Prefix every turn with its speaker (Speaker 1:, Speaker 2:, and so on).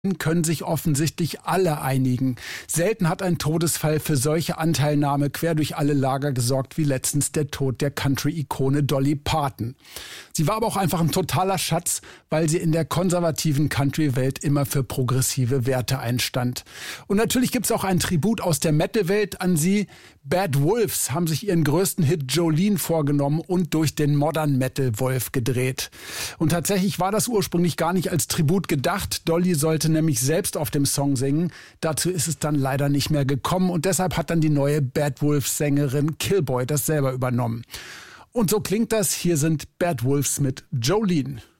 Speaker 1: können sich offensichtlich alle einigen. Selten hat ein Todesfall für solche Anteilnahme quer durch alle Lager gesorgt wie letztens der Tod der Country-Ikone Dolly Parton. Sie war aber auch einfach ein totaler Schatz, weil sie in der konservativen Country-Welt immer für progressive Werte einstand. Und natürlich gibt's auch ein Tribut aus der Metal-Welt an sie. Bad Wolves haben sich ihren größten Hit Jolene vorgenommen und durch den Modern Metal Wolf gedreht. Und tatsächlich war das ursprünglich gar nicht als Tribut gedacht. Dolly sollte nämlich selbst auf dem Song singen. Dazu ist es dann leider nicht mehr gekommen und deshalb hat dann die neue Bad Wolves-Sängerin Killboy das selber übernommen. Und so klingt das. Hier sind Bad Wolves mit Jolene.